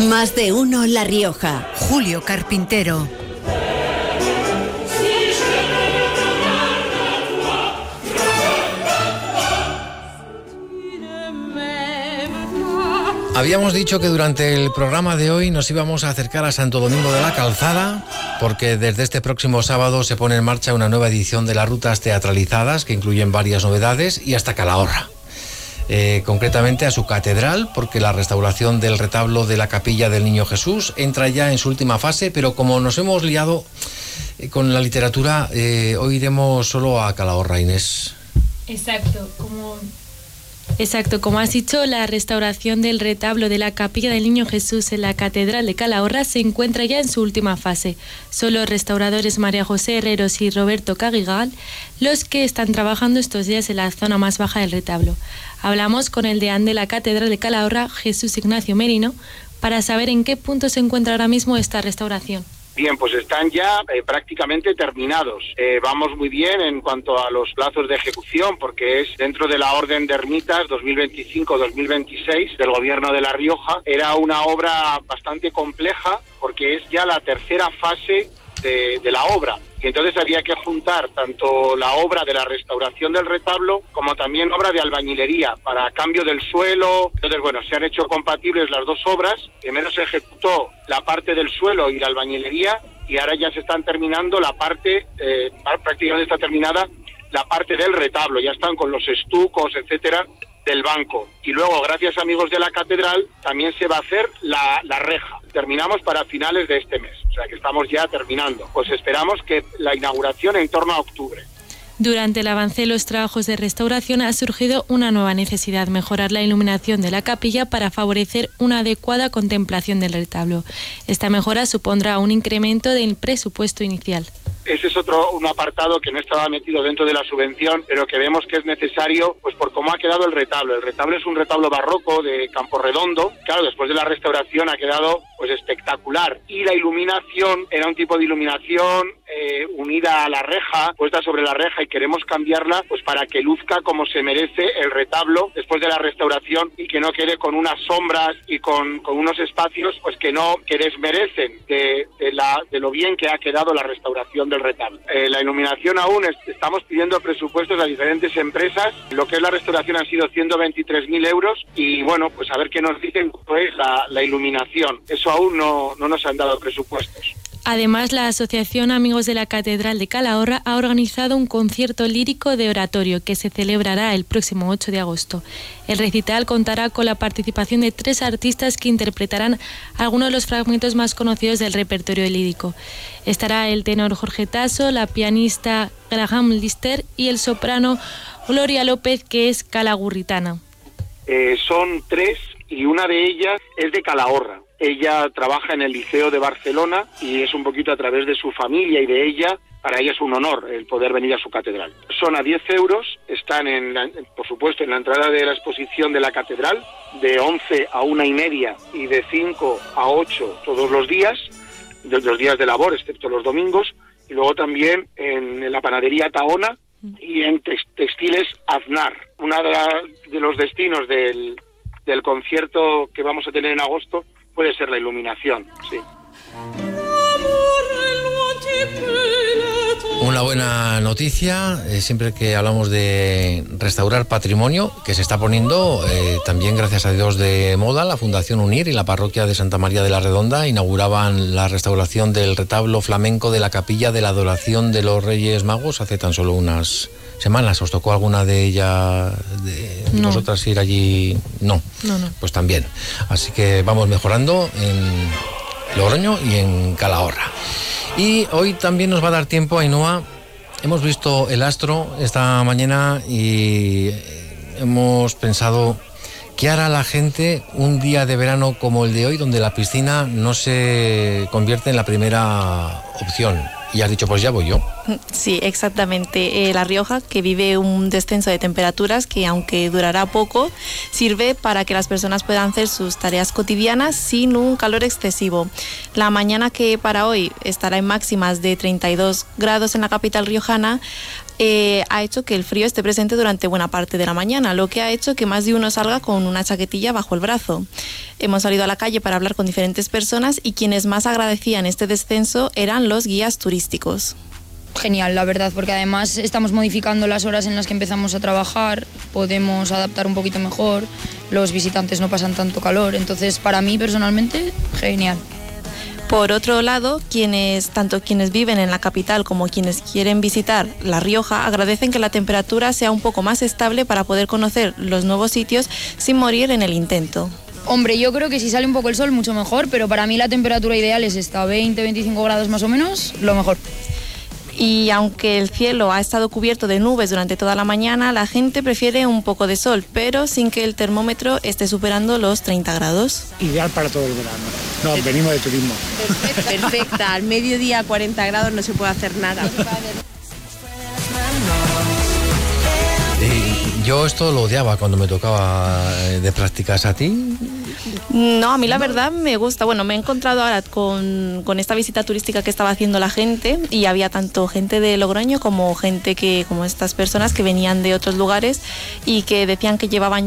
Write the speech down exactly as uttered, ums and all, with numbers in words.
Más de uno La Rioja. Julio Carpintero. Habíamos dicho que durante el programa de hoy nos íbamos a acercar a Santo Domingo de la Calzada, porque desde este próximo sábado se pone en marcha una nueva edición de las rutas teatralizadas que incluyen varias novedades, y hasta Calahorra. Eh, concretamente a su catedral, porque la restauración del retablo de la Capilla del Niño Jesús entra ya en su última fase, pero como nos hemos liado eh, con la literatura, eh, hoy iremos solo a Calahorra, Inés. Exacto, como... Exacto, como has dicho, la restauración del retablo de la Capilla del Niño Jesús en la Catedral de Calahorra se encuentra ya en su última fase. Son los restauradores María José Herreros y Roberto Cagigal los que están trabajando estos días en la zona más baja del retablo. Hablamos con el deán de la Catedral de Calahorra, Jesús Ignacio Merino, para saber en qué punto se encuentra ahora mismo esta restauración. Bien, pues están ya eh, prácticamente terminados. Eh, vamos muy bien en cuanto a los plazos de ejecución, porque es dentro de la Orden de Ermitas dos mil veinticinco dos mil veintiséis del Gobierno de La Rioja. Era una obra bastante compleja, porque es ya la tercera fase de, de la obra. Y entonces había que juntar tanto la obra de la restauración del retablo como también obra de albañilería para cambio del suelo. Entonces, bueno, se han hecho compatibles las dos obras. Primero se ejecutó la parte del suelo y la albañilería, y ahora ya se están terminando la parte, eh, prácticamente está terminada la parte del retablo. Ya están con los estucos, etcétera, del banco. Y luego, gracias a amigos de la catedral, también se va a hacer la, la reja. Terminamos para finales de este mes, o sea que estamos ya terminando. Pues esperamos que la inauguración en torno a octubre. Durante el avance de los trabajos de restauración ha surgido una nueva necesidad: mejorar la iluminación de la capilla para favorecer una adecuada contemplación del retablo. Esta mejora supondrá un incremento del presupuesto inicial. Ese es otro un apartado que no estaba metido dentro de la subvención, pero que vemos que es necesario, pues por cómo ha quedado el retablo. El retablo es un retablo barroco de Camporredondo. Claro, después de la restauración ha quedado pues espectacular. Y la iluminación era un tipo de iluminación eh, unida a la reja, puesta sobre la reja, y queremos cambiarla pues para que luzca como se merece el retablo después de la restauración, y que no quede con unas sombras y con, con unos espacios pues que no que desmerecen de, de, la, de lo bien que ha quedado la restauración del retablo. Eh, la iluminación aún es, estamos pidiendo presupuestos a diferentes empresas. Lo que es la restauración han sido ciento veintitrés mil euros, y bueno, pues a ver qué nos dicen cuánto es la, la iluminación. Eso aún no, no nos han dado presupuestos. Además, la Asociación Amigos de la Catedral de Calahorra ha organizado un concierto lírico de oratorio que se celebrará el próximo ocho de agosto. El recital contará con la participación de tres artistas que interpretarán algunos de los fragmentos más conocidos del repertorio lírico. Estará el tenor Jorge Tasso, la pianista Graham Lister y el soprano Gloria López, que es calagurritana. Eh, son tres, y una de ellas es de Calahorra. Ella trabaja en el Liceo de Barcelona, y es un poquito a través de su familia y de ella. Para ella es un honor el poder venir a su catedral. Son a diez euros, están, en la, por supuesto, en la entrada de la exposición de la catedral, de once a una y media y de cinco a ocho todos los días, de los días de labor, excepto los domingos, y luego también en la panadería Tahona y en Textiles Aznar. Uno de, la, de los destinos del, del concierto que vamos a tener en agosto puede ser la iluminación, sí. Una buena noticia, eh, siempre que hablamos de restaurar patrimonio, que se está poniendo eh, también, gracias a Dios, de moda. La Fundación UNIR y la parroquia de Santa María de la Redonda inauguraban la restauración del retablo flamenco de la Capilla de la Adoración de los Reyes Magos hace tan solo unas semanas. ¿Os tocó alguna de ellas, de no. vosotras, ir allí? No. No, no. Pues también. Así que vamos mejorando en Logroño y en Calahorra. Y hoy también nos va a dar tiempo, Ainhoa. Hemos visto el astro esta mañana y hemos pensado qué hará la gente un día de verano como el de hoy, donde la piscina no se convierte en la primera opción. Y has dicho, pues ya voy yo. Sí, exactamente. Eh, La Rioja, que vive un descenso de temperaturas que, aunque durará poco, sirve para que las personas puedan hacer sus tareas cotidianas sin un calor excesivo. La mañana, que para hoy estará en máximas de treinta y dos grados en la capital riojana, eh, ha hecho que el frío esté presente durante buena parte de la mañana, lo que ha hecho que más de uno salga con una chaquetilla bajo el brazo. Hemos salido a la calle para hablar con diferentes personas y quienes más agradecían este descenso eran los guías turísticos. Genial, la verdad, porque además estamos modificando las horas en las que empezamos a trabajar, podemos adaptar un poquito mejor, los visitantes no pasan tanto calor, entonces para mí personalmente, genial. Por otro lado, quienes, tanto quienes viven en la capital como quienes quieren visitar La Rioja agradecen que la temperatura sea un poco más estable para poder conocer los nuevos sitios sin morir en el intento. Hombre, yo creo que si sale un poco el sol mucho mejor, pero para mí la temperatura ideal es esta, veinte a veinticinco grados más o menos, lo mejor. Y aunque el cielo ha estado cubierto de nubes durante toda la mañana, la gente prefiere un poco de sol, pero sin que el termómetro esté superando los treinta grados. Ideal para todo el verano. No, venimos de turismo. Perfecta, perfecta. Al mediodía a cuarenta grados no se puede hacer nada. Y yo esto lo odiaba cuando me tocaba de prácticas. ¿A ti? No, a mí la verdad me gusta. Bueno, me he encontrado ahora con, con esta visita turística que estaba haciendo la gente y había tanto gente de Logroño como gente que, como estas personas que venían de otros lugares y que decían que llevaban